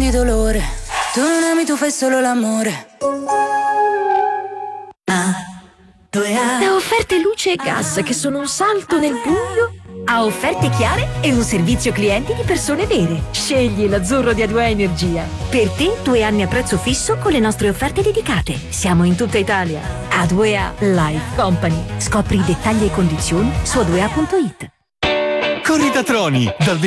ami dolore, tu non ami, tu fai solo l'amore. Da Offerte Luce e Gas, che sono un salto nel buio, a offerte chiare e un servizio clienti di persone vere. Scegli l'azzurro di A2A Energia. Per te 2 anni a prezzo fisso con le nostre offerte dedicate. Siamo in tutta Italia. A2A Life Company. Scopri i dettagli e condizioni su a2a.it. Corrida Troni, dal